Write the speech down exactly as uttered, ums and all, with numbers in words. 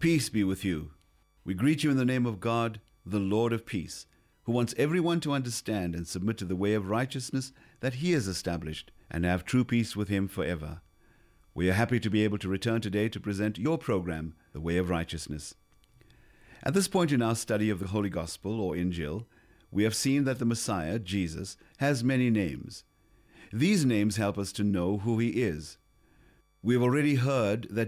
Peace be with you. We greet you in the name of God, the Lord of peace, who wants everyone to understand and submit to the way of righteousness that he has established and have true peace with him forever. We are happy to be able to return today to present your program, The Way of Righteousness. At this point in our study of the Holy Gospel, or Injil, we have seen that the Messiah, Jesus, has many names. These names help us to know who he is. We have already heard that